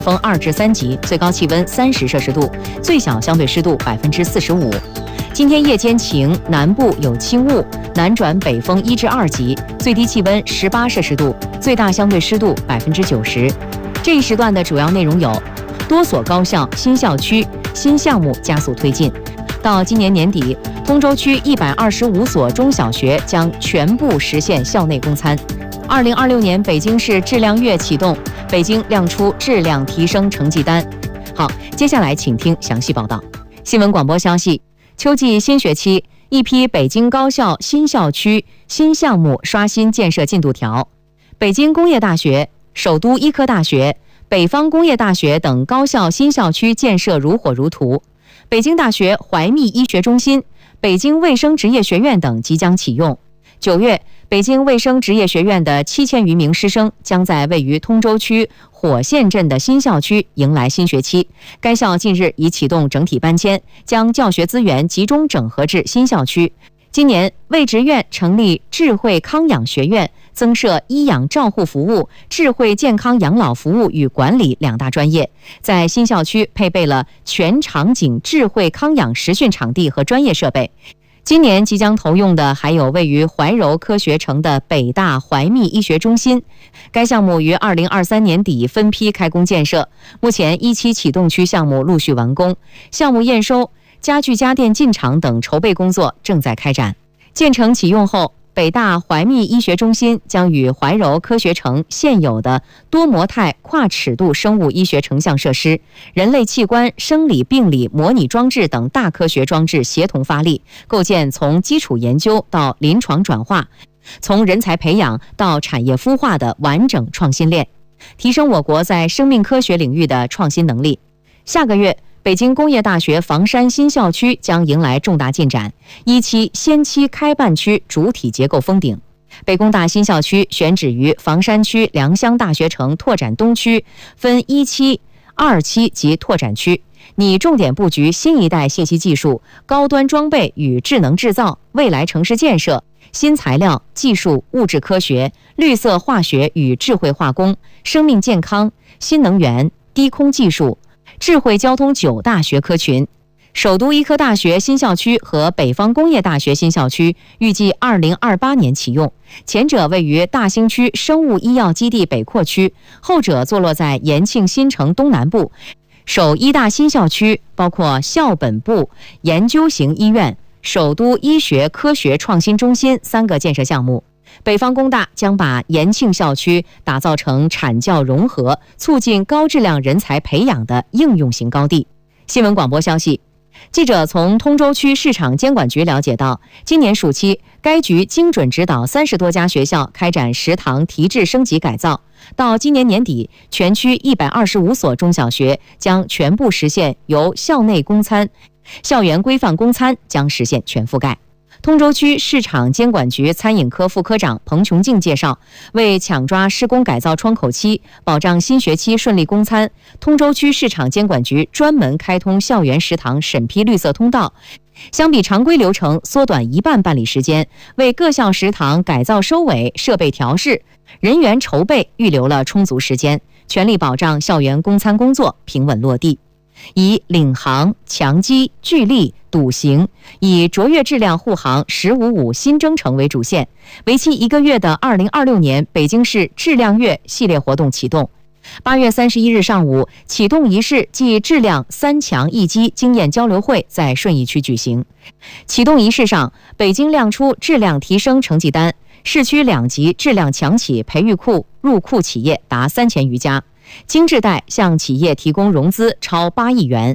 风2至3级，最高气温30摄氏度，最小相对湿度45%。今天夜间晴，南部有轻雾，南转北风1至2级，最低气温18摄氏度，最大相对湿度90%。这一时段的主要内容有：多所高校新校区新项目加速推进，到今年年底，通州区125所中小学将全部实现校内供餐。2026年北京市质量月启动，北京亮出质量提升成绩单。好，接下来请听详细报道。新闻广播消息，秋季新学期，一批北京高校新校区新项目刷新建设进度条。北京工业大学、首都医科大学、北方工业大学等高校新校区建设如火如荼。北京大学怀密医学中心、北京卫生职业学院等即将启用。9月，北京卫生职业学院的7000余名师生将在位于通州区火线镇的新校区迎来新学期。该校近日已启动整体搬迁，将教学资源集中整合至新校区。今年，卫职院成立智慧康养学院，增设医养照护服务、智慧健康养老服务与管理2大专业，在新校区配备了全场景智慧康养实训场地和专业设备。今年即将投用的还有位于怀柔科学城的北大怀密医学中心，该项目于2023年底分批开工建设，目前1期启动区项目陆续完工，项目验收、家具家电进场等筹备工作正在开展。建成启用后，北大怀密医学中心将与怀柔科学城现有的多模态跨尺度生物医学成像设施、人类器官生理病理模拟装置等大科学装置协同发力，构建从基础研究到临床转化、从人才培养到产业孵化的完整创新链，提升我国在生命科学领域的创新能力。下个月，北京工业大学房山新校区将迎来重大进展，1期先期开办区主体结构封顶。北工大新校区选址于房山区良乡大学城拓展东区，分1期、2期及拓展区，拟重点布局新一代信息技术、高端装备与智能制造、未来城市建设、新材料、技术、物质科学、绿色化学与智慧化工、生命健康、新能源、低空技术、智慧交通9大学科群。首都医科大学新校区和北方工业大学新校区预计2028年启用，前者位于大兴区生物医药基地北扩区，后者坐落在延庆新城东南部。首医大新校区包括校本部、研究型医院、首都医学科学创新中心3个建设项目。北方工大将把延庆校区打造成产教融合、促进高质量人才培养的应用型高地。新闻广播消息，记者从通州区市场监管局了解到，今年暑期，该局精准指导30多家学校开展食堂提质升级改造。到今年年底，全区125所中小学将全部实现由校内供餐，校园规范供餐将实现全覆盖。通州区市场监管局餐饮科副科长彭琼静介绍，为抢抓施工改造窗口期，保障新学期顺利供餐，通州区市场监管局专门开通校园食堂审批绿色通道，相比常规流程缩短1半办理时间，为各校食堂改造收尾、设备调试、人员筹备预留了充足时间，全力保障校园供餐工作平稳落地。以领航、强基、聚力、笃行，以卓越质量护航“15+5”新征程为主线，为期1个月的2026年北京市质量月系列活动启动。8月31日上午，启动仪式暨质量3强1基经验交流会在顺义区举行。启动仪式上，北京亮出质量提升成绩单，市区2级质量强企培育库入库企业达3000余家。精智贷向企业提供融资超8亿元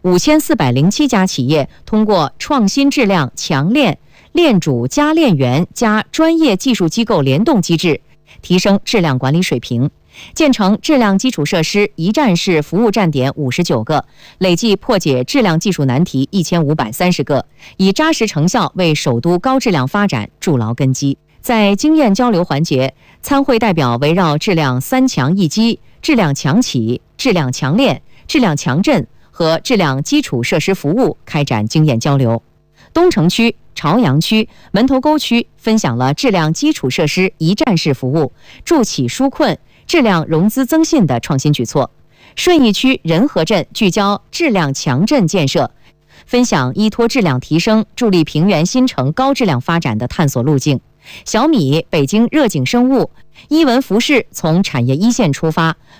，5407家企业通过创新质量强链、链主加链源加专业技术机构联动机制，提升质量管理水平，建成质量基础设施一站式服务站点59个，累计破解质量技术难题1530个，以扎实成效为首都高质量发展筑牢根基。在经验交流环节，参会代表围绕质量3强1基、质量强企、质量强链、质量强镇和质量基础设施服务开展经验交流。东城区、朝阳区、门头沟区分享了质量基础设施一站式服务、助企纾困、质量融资增信的创新举措。 顺义区仁和镇聚焦质量强镇建设，分享依托质量提升助力平原新城高质量发展的探索路径。小米北京热景生物伊文服饰从产业一线出发，